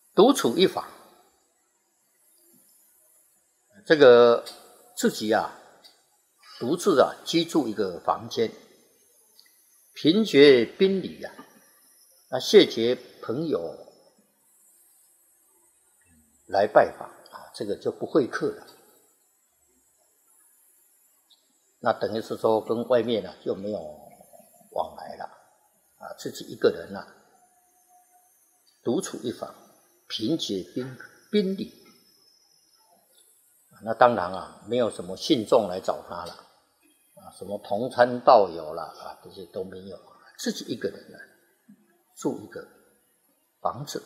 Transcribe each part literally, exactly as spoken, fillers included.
独处一房，这个自己啊，独自啊居住一个房间，凭绝宾礼啊，那谢绝朋友来拜访啊，这个就不会客了。那等于是说跟外面呢、啊、就没有往来了啊，自己一个人啊，独处一房，凭绝宾宾礼。那当然啊，没有什么信众来找他了啊，什么同参道友了啊，这些都没有，自己一个人呢，住一个房子。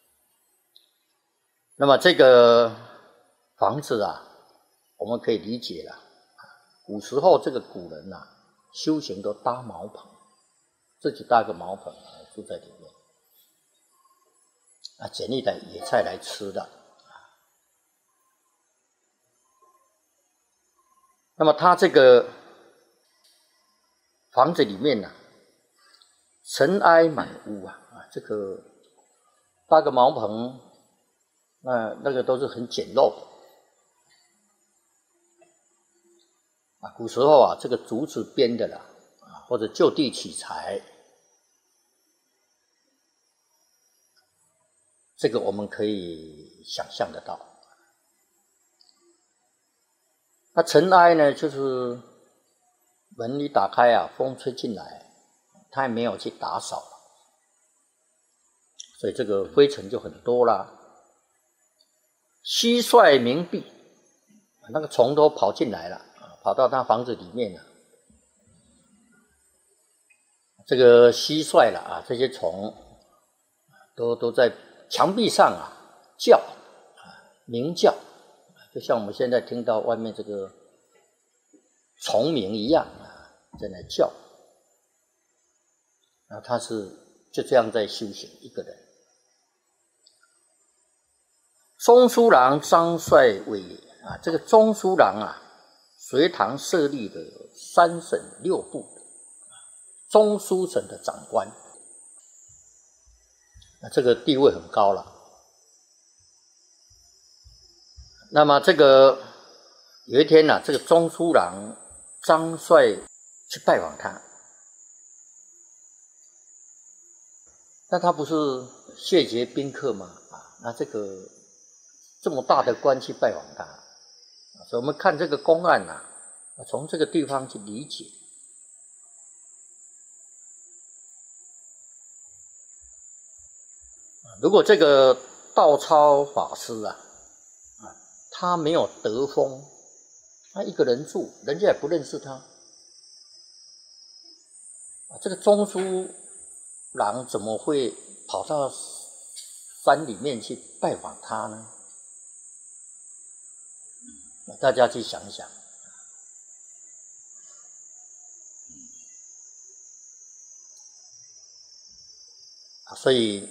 那么这个房子啊，我们可以理解了。古时候这个古人呐、啊，修行都搭茅棚，自己搭个茅棚住在里面，啊，捡一点野菜来吃的。那么他这个房子里面呢、啊，尘埃满屋啊，啊，这个搭个茅棚，那那个都是很简陋的。啊，古时候啊，这个竹子编的啦，啊，或者就地取材，这个我们可以想象得到。那尘埃呢，就是门一打开啊，风吹进来，他也没有去打扫，所以这个灰尘就很多啦。蟋蟀鸣闭，那个虫都跑进来了，跑到他房子里面了。这个蟋蟀了啊，这些虫都都在墙壁上啊叫啊鸣叫，就像我们现在听到外面这个虫鸣一样啊，在那叫。然后他是就这样在修行一个人。中书郎张帅为啊，这个中书郎啊，隋唐设立的三省六部中书省的长官，那这个地位很高了。那么这个有一天呢、啊，这个中书郎张帅去拜访他，那他不是谢绝宾客吗？啊，那这个这么大的官去拜访他，所以我们看这个公案啊，从这个地方去理解。如果这个道超法师啊，啊，他没有得风，他一个人住，人家也不认识他，啊，这个中书郎怎么会跑到山里面去拜访他呢？大家去想想。啊，所以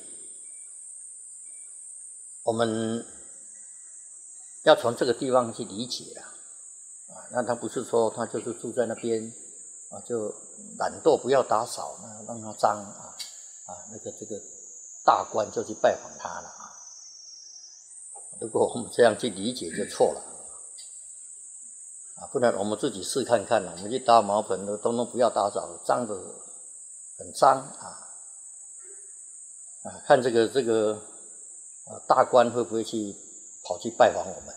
我们要从这个地方去理解啦。啊，那他不是说他就是住在那边啊，就懒惰不要打扫，那让他脏啊啊，那个这个大官就去拜访他了啊。如果我们这样去理解就错了啊，不然我们自己试看看了，我们去搭茅棚的通通不要打扫，脏的很脏啊啊，看这个这个啊大官会不会去跑去拜访我们？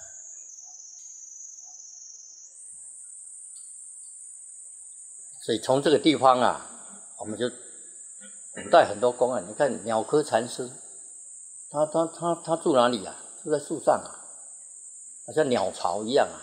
所以从这个地方啊，我们就古代很多公案，你看鸟窠禅师，他他他他住哪里啊？住在树上啊，好像鸟巢一样啊。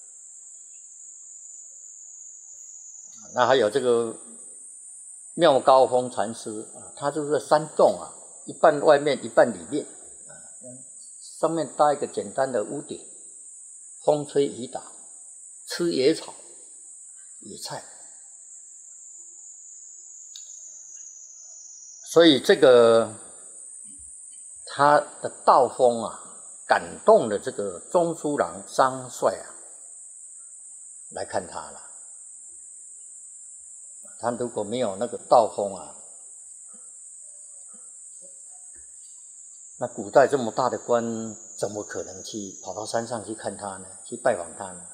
那还有这个妙高峰禅师啊，他就是在山洞啊，一半外面一半里面啊，上面搭一个简单的屋顶，风吹雨打，吃野草、野菜。所以这个他的道风啊，感动了这个中书郎张帅啊，来看他了。他如果没有那个道风啊， 那古代这么大的官，怎么可能去跑到山上去看他呢？去拜访他呢？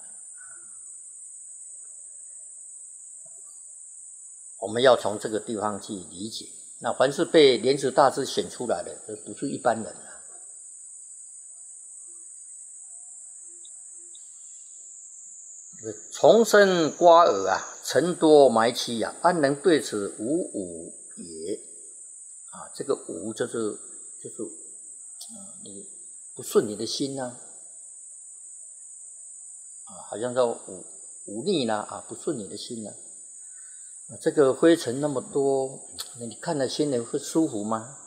我们要从这个地方去理解。那凡是被莲池大师选出来的，这不是一般人啊。虫生瓜尔啊，尘多埋期啊，安能对此无吾也？啊，这个无就是就是，啊，你不顺你的心呐、啊，啊，好像叫忤忤逆啦，啊，不顺你的心呐、啊，这个灰尘那么多，你看了心里会舒服吗？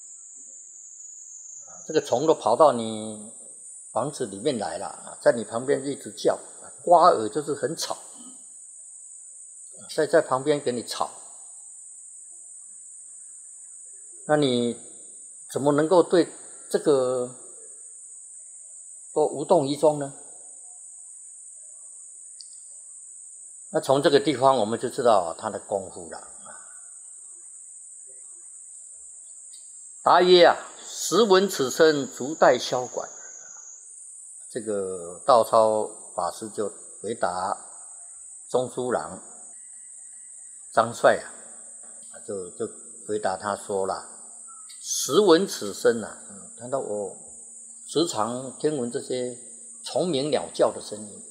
啊，这个虫都跑到你房子里面来了，啊，在你旁边一直叫。瓜尔就是很吵，在在旁边给你吵，那你怎么能够对这个都无动于衷呢？那从这个地方我们就知道他的功夫了。答曰啊，时闻此声，足待萧管。这个道超法师就回答中书郎张帅啊，就就回答他说了：时闻此声啊，谈到我时常听闻这些虫鸣鸟叫的声音，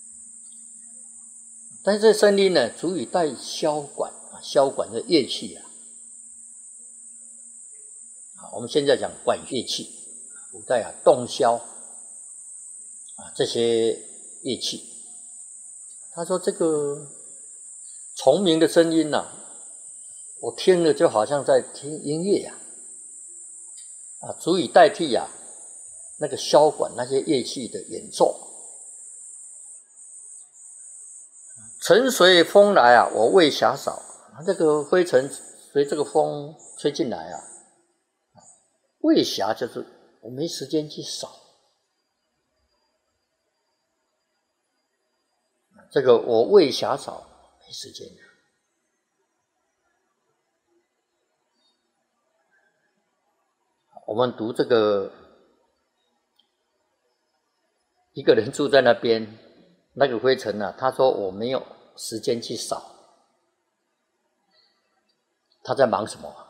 但是这声音呢，足以带箫管啊，箫管的乐器啊。啊，我们现在讲管乐器，古代啊，洞箫啊这些乐器。他说这个虫鸣的声音啊，我听了就好像在听音乐呀、啊，啊，足以代替啊那个箫管那些乐器的演奏。尘随风来啊，我未暇扫。这个灰尘随这个风吹进来啊，未暇就是我没时间去扫。这个我未暇扫，没时间。我们读这个，一个人住在那边，那个灰尘啊，他说我没有时间去扫，他在忙什么？